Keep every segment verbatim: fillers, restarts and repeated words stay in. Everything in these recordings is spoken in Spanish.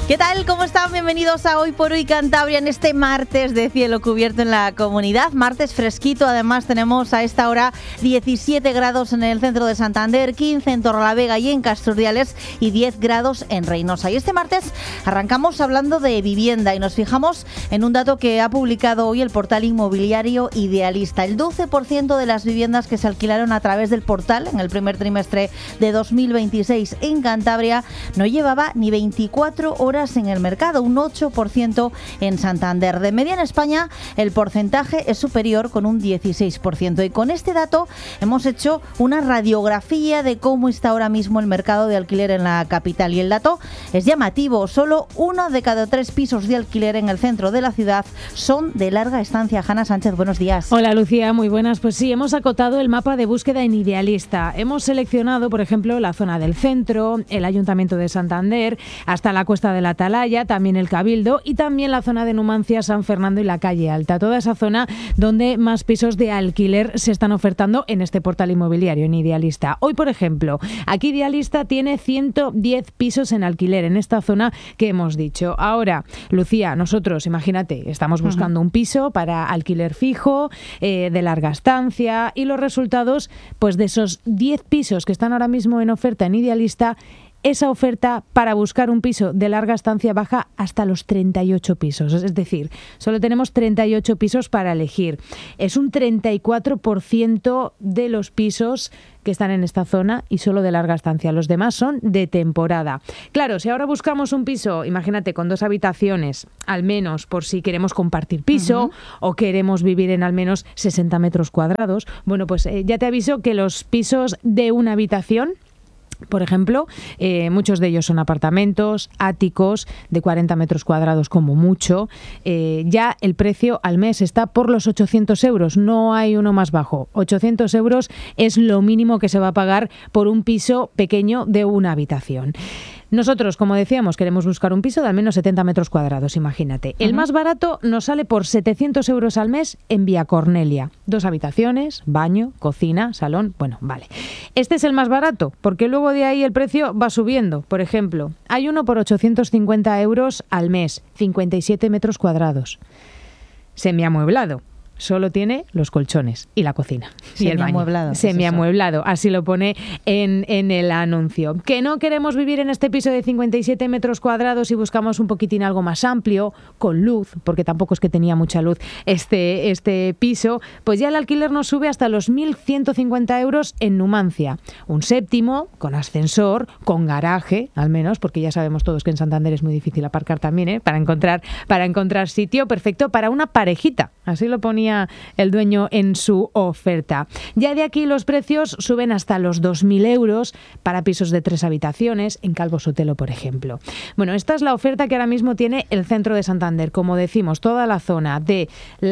¿Qué tal? ¿Cómo están? Bienvenidos a Hoy por Hoy Cantabria en este martes de cielo cubierto en la comunidad. Martes fresquito, además tenemos a esta hora diecisiete grados en el centro de Santander, quince en Torrelavega y en Casturdiales y diez grados en Reynosa. Y este martes arrancamos hablando de vivienda y nos fijamos en un dato que ha publicado hoy el portal inmobiliario Idealista. El doce por ciento de las viviendas que se alquilaron a través del portal en el primer trimestre de dos mil veintiséis en Cantabria no llevaba ni veinticuatro horas en el mercado, un ocho por ciento en Santander. De media en España el porcentaje es superior con un dieciséis por ciento y con este dato hemos hecho una radiografía de cómo está ahora mismo el mercado de alquiler en la capital y el dato es llamativo. Solo uno de cada tres pisos de alquiler en el centro de la ciudad son de larga estancia. Hanna Sánchez, buenos días. Hola Lucía, muy buenas. Pues sí, hemos acotado el mapa de búsqueda en Idealista. Hemos seleccionado, por ejemplo, la zona del centro, el Ayuntamiento de Santander, hasta la Cuesta de la Atalaya, también el Cabildo y también la zona de Numancia, San Fernando y la Calle Alta. Toda esa zona donde más pisos de alquiler se están ofertando en este portal inmobiliario, en Idealista. Hoy, por ejemplo, aquí Idealista tiene ciento diez pisos en alquiler en esta zona que hemos dicho. Ahora, Lucía, nosotros, imagínate, estamos buscando uh-huh. un piso para alquiler fijo, eh, de larga estancia, y los resultados, pues de esos diez pisos que están ahora mismo en oferta en Idealista, esa oferta para buscar un piso de larga estancia baja hasta los treinta y ocho pisos. Es decir, solo tenemos treinta y ocho pisos para elegir. Es un treinta y cuatro por ciento de los pisos que están en esta zona y solo de larga estancia. Los demás son de temporada. Claro, si ahora buscamos un piso, imagínate, con dos habitaciones, al menos por si queremos compartir piso uh-huh. o queremos vivir en al menos sesenta metros cuadrados, bueno, pues eh, ya te aviso que los pisos de una habitación, por ejemplo, eh, muchos de ellos son apartamentos, áticos de cuarenta metros cuadrados como mucho. Eh, ya el precio al mes está por los ochocientos euros, no hay uno más bajo. ochocientos euros es lo mínimo que se va a pagar por un piso pequeño de una habitación. Nosotros, como decíamos, queremos buscar un piso de al menos setenta metros cuadrados, imagínate. El uh-huh. más barato nos sale por setecientos euros al mes en Vía Cornelia. Dos habitaciones, baño, cocina, salón, bueno, vale. Este es el más barato, porque luego de ahí el precio va subiendo. Por ejemplo, hay uno por ochocientos cincuenta euros al mes, cincuenta y siete metros cuadrados. Semiamueblado. Solo tiene los colchones y la cocina y el baño. Semiamueblado. Semiamueblado, así lo pone en, en el anuncio. Que no queremos vivir en este piso de cincuenta y siete metros cuadrados y buscamos un poquitín algo más amplio, con luz, porque tampoco es que tenía mucha luz este, este piso, pues ya el alquiler nos sube hasta los mil ciento cincuenta euros en Numancia. Un séptimo, con ascensor, con garaje, al menos, porque ya sabemos todos que en Santander es muy difícil aparcar también, ¿eh? Para encontrar, para encontrar sitio perfecto para una parejita. Así lo ponía el dueño en su oferta. Ya de aquí los precios suben hasta los dos mil euros para pisos de tres habitaciones en Calvo Sotelo, por ejemplo. Bueno, esta es la oferta que ahora mismo tiene el centro de Santander. Como decimos, toda la zona de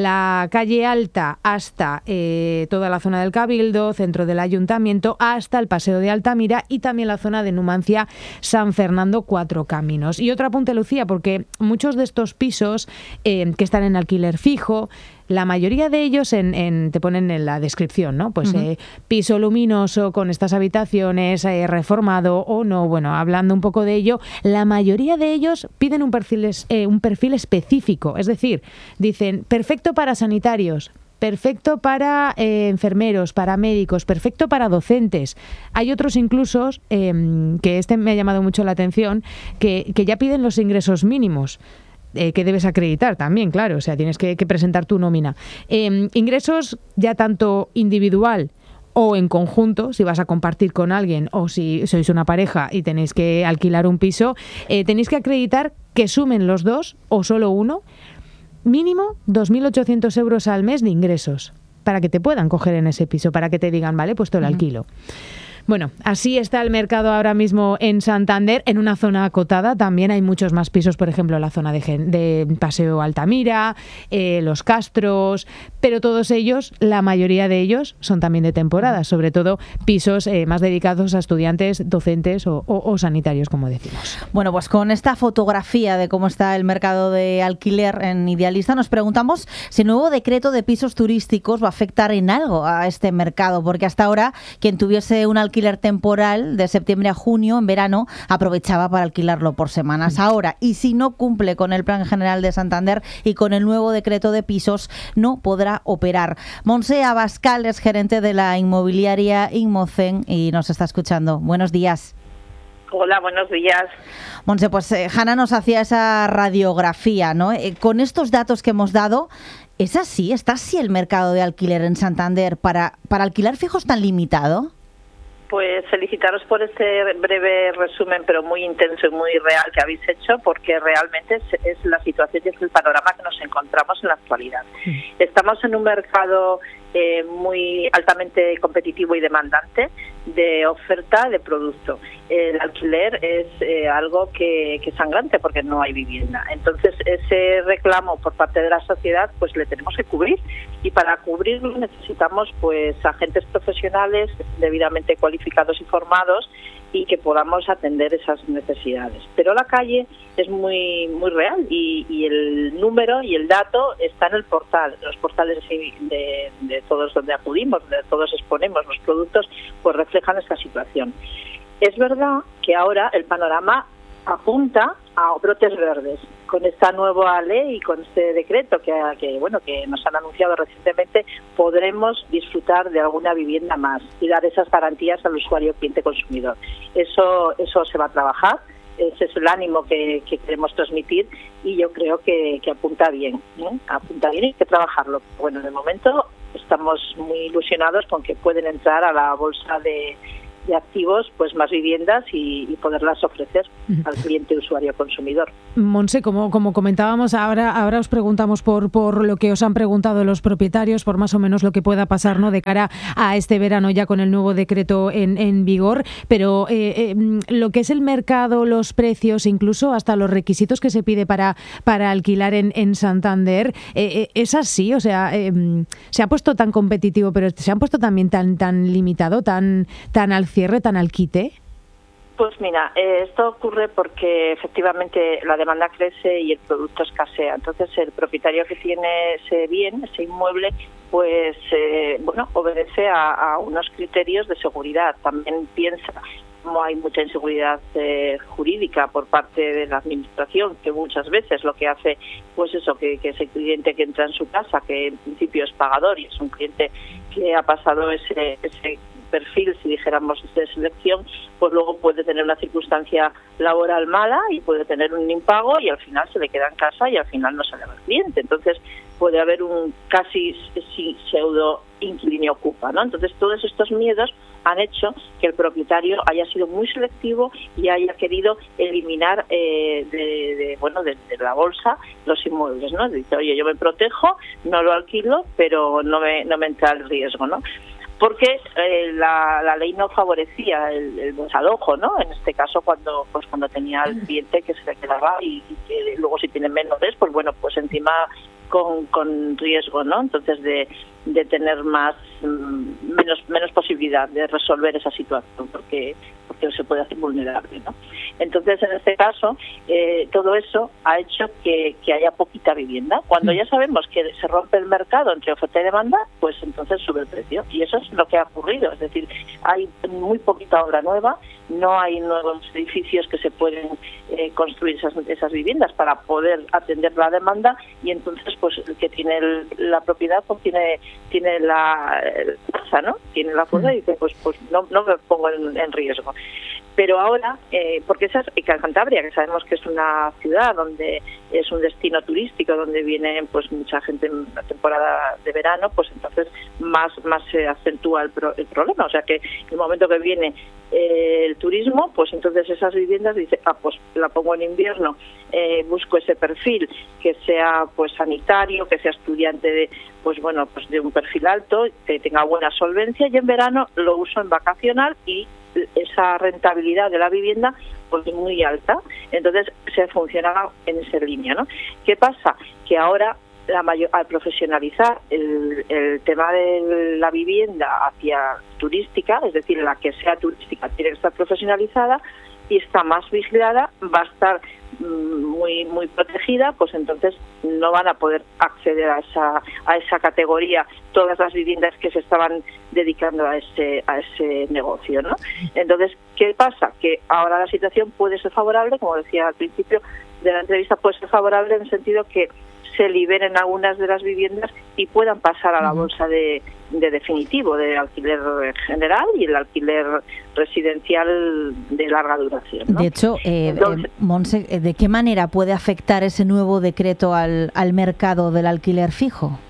la Calle Alta hasta eh, toda la zona del Cabildo, centro del Ayuntamiento, hasta el Paseo de Altamira y también la zona de Numancia, San Fernando, Cuatro Caminos. Y otro apunte, Lucía, porque muchos de estos pisos eh, que están en alquiler fijo, la mayoría de ellos en, en, te ponen en la descripción, ¿no? Pues uh-huh. eh, piso luminoso con estas habitaciones, eh, reformado o no. Bueno, hablando un poco de ello, la mayoría de ellos piden un perfil, eh, un perfil específico. Es decir, dicen, perfecto para sanitarios, perfecto para eh, enfermeros, para médicos, perfecto para docentes. Hay otros incluso, eh, que este me ha llamado mucho la atención, que, que ya piden los ingresos mínimos. Eh, que debes acreditar también, claro, o sea, tienes que, que presentar tu nómina. Eh, ingresos ya tanto individual o en conjunto, si vas a compartir con alguien o si sois una pareja y tenéis que alquilar un piso, eh, tenéis que acreditar que sumen los dos o solo uno, mínimo dos mil ochocientos euros al mes de ingresos para que te puedan coger en ese piso, para que te digan, vale, pues te lo uh-huh. alquilo. Bueno, así está el mercado ahora mismo en Santander, en una zona acotada. También hay muchos más pisos, por ejemplo, en la zona de, de Paseo Altamira, eh, Los Castros, pero todos ellos, la mayoría de ellos, son también de temporada, sobre todo pisos eh, más dedicados a estudiantes, docentes o, o, o sanitarios, como decimos. Bueno, pues con esta fotografía de cómo está el mercado de alquiler en Idealista, nos preguntamos si el nuevo decreto de pisos turísticos va a afectar en algo a este mercado, porque hasta ahora quien tuviese un alquiler alquiler temporal de septiembre a junio, en verano, aprovechaba para alquilarlo por semanas. Ahora, y si no cumple con el Plan General de Santander y con el nuevo decreto de pisos, no podrá operar. Montse Abascal es gerente de la inmobiliaria Inmocen y nos está escuchando. Buenos días. Hola, buenos días. Montse, pues eh, Hanna nos hacía esa radiografía, ¿no? Eh, con estos datos que hemos dado, ¿es así? ¿Está así el mercado de alquiler en Santander para, para alquilar fijos tan limitado? Pues felicitaros por este breve resumen, pero muy intenso y muy real que habéis hecho, porque realmente es, es la situación y es el panorama que nos encontramos en la actualidad. Sí. Estamos en un mercado eh, muy altamente competitivo y demandante de oferta de producto. El alquiler es eh, algo que, que es sangrante porque no hay vivienda. Entonces, ese reclamo por parte de la sociedad, pues le tenemos que cubrir, y para cubrirlo necesitamos pues agentes profesionales debidamente cualificados y formados y que podamos atender esas necesidades. Pero la calle es muy muy real y, y el número y el dato está en el portal. Los portales de, de todos donde acudimos, donde todos exponemos los productos, pues reflejan esta situación. Es verdad que ahora el panorama apunta a brotes verdes. Con esta nueva ley y con este decreto que, que bueno que nos han anunciado recientemente, podremos disfrutar de alguna vivienda más y dar esas garantías al usuario cliente consumidor. Eso eso se va a trabajar, ese es el ánimo que, que queremos transmitir y yo creo que, que apunta bien, ¿eh? Apunta bien y hay que trabajarlo. Bueno, de momento estamos muy ilusionados con que pueden entrar a la bolsa de de activos, pues más viviendas y, y poderlas ofrecer al cliente usuario consumidor. Montse, como, como comentábamos, ahora, ahora os preguntamos por, por lo que os han preguntado los propietarios, por más o menos lo que pueda pasar, ¿no?, de cara a este verano ya con el nuevo decreto en, en vigor, pero eh, eh, lo que es el mercado, los precios, incluso hasta los requisitos que se pide para, para alquilar en, en Santander, eh, eh, ¿es así? O sea, eh, se ha puesto tan competitivo, pero se han puesto también tan, tan limitado, tan, tan al cierre, tan al quite. Pues mira, eh, esto ocurre porque efectivamente la demanda crece y el producto escasea. Entonces el propietario que tiene ese bien, ese inmueble, pues eh, bueno, obedece a, a unos criterios de seguridad. También piensa, como hay mucha inseguridad eh, jurídica por parte de la administración, que muchas veces lo que hace, pues eso, que, que ese cliente que entra en su casa, que en principio es pagador y es un cliente que ha pasado ese ese perfil, si dijéramos, de selección, pues luego puede tener una circunstancia laboral mala y puede tener un impago y al final se le queda en casa y al final no sale al cliente. Entonces puede haber un casi pseudo inquilino ocupa, ¿no? Entonces todos estos miedos han hecho que el propietario haya sido muy selectivo y haya querido eliminar eh, de, de bueno de, de la bolsa los inmuebles, ¿no? Dice, oye, yo me protejo, no lo alquilo, pero no me no me entra el riesgo, ¿no? Porque eh, la, la ley no favorecía el, el desalojo, ¿no? En este caso, cuando pues cuando tenía al cliente que se le quedaba y, y que luego si tiene menores, pues bueno, pues encima con, con riesgo, ¿no? Entonces de, de tener más menos menos posibilidad de resolver esa situación porque porque se puede hacer vulnerable, ¿no? Entonces, en este caso, eh, todo eso ha hecho que, que haya poquita vivienda. Cuando ya sabemos que se rompe el mercado entre oferta y demanda, pues entonces sube el precio. Y eso es lo que ha ocurrido. Es decir, hay muy poquita obra nueva, no hay nuevos edificios que se pueden eh, construir esas, esas viviendas para poder atender la demanda y entonces, pues, el que tiene el, la propiedad, pues tiene tiene la fuerza, ¿no? Tiene la fuerza y dice, pues, pues no, no me pongo en, en riesgo. Pero ahora, eh, porque esa es Cantabria, que sabemos que es una ciudad donde es un destino turístico, donde viene pues mucha gente en la temporada de verano, pues entonces más más se acentúa el, pro, el problema. O sea que el momento que viene eh, el turismo, pues entonces esas viviendas dice, ah, pues la pongo en invierno, eh, busco ese perfil que sea pues sanitario, que sea estudiante de pues bueno pues de un perfil alto, que tenga buena solvencia, y en verano lo uso en vacacional y esa rentabilidad de la vivienda pues muy alta. Entonces se funciona en esa línea, ¿no? ¿Qué pasa? Que ahora la mayor, al profesionalizar el, el tema de la vivienda hacia turística, es decir, la que sea turística tiene que estar profesionalizada y está más vigilada, va a estar muy muy protegida, pues entonces no van a poder acceder a esa a esa categoría todas las viviendas que se estaban dedicando a ese a ese negocio, ¿no? Entonces, ¿qué pasa? Que ahora la situación puede ser favorable, como decía al principio de la entrevista, puede ser favorable en el sentido que se liberen algunas de las viviendas y puedan pasar a la bolsa de, de definitivo, de alquiler general y el alquiler residencial de larga duración, ¿no? De hecho, eh, Entonces, eh, Montse, ¿de qué manera puede afectar ese nuevo decreto al, al mercado del alquiler fijo?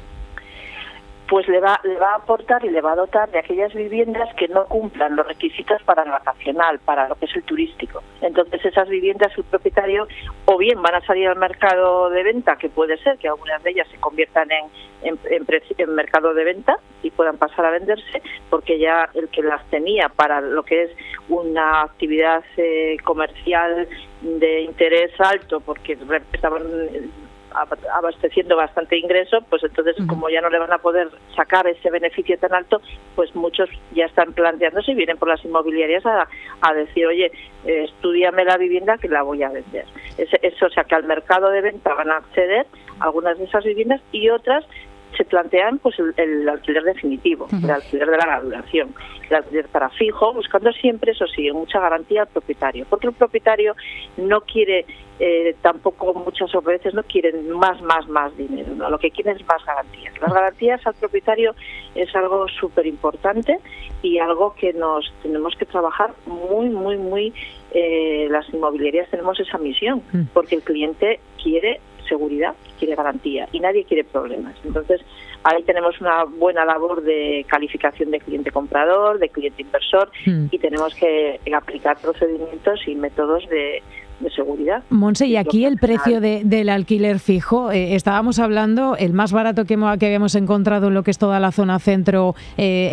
Pues le va, le va a aportar y le va a dotar de aquellas viviendas que no cumplan los requisitos para el vacacional, para lo que es el turístico. Entonces esas viviendas, el propietario, o bien van a salir al mercado de venta, que puede ser que algunas de ellas se conviertan en, en, en, en mercado de venta y puedan pasar a venderse, porque ya el que las tenía para lo que es una actividad eh, comercial de interés alto, porque estaban abasteciendo bastante ingreso, pues entonces uh-huh. como ya no le van a poder sacar ese beneficio tan alto, pues muchos ya están planteándose y vienen por las inmobiliarias a, a decir, oye, eh, estúdiame la vivienda que la voy a vender. Ese, eso, o sea, que al mercado de venta van a acceder algunas de esas viviendas y otras se plantean pues el, el alquiler definitivo, uh-huh. el alquiler de larga duración, el alquiler para fijo, buscando siempre, eso sí, mucha garantía al propietario, porque el propietario no quiere eh, tampoco muchas veces no quieren más, más, más dinero, ¿no? Lo que quieren es más garantías. Las garantías al propietario es algo súper importante y algo que nos tenemos que trabajar muy, muy, muy, eh, las inmobiliarias tenemos esa misión, porque el cliente quiere seguridad, quiere garantía y nadie quiere problemas. Entonces, ahí tenemos una buena labor de calificación de cliente comprador, de cliente inversor mm. y tenemos que aplicar procedimientos y métodos de, de seguridad. Montse, y aquí el precio de, del alquiler fijo, eh, estábamos hablando, el más barato que, que habíamos encontrado en lo que es toda la zona centro, eh,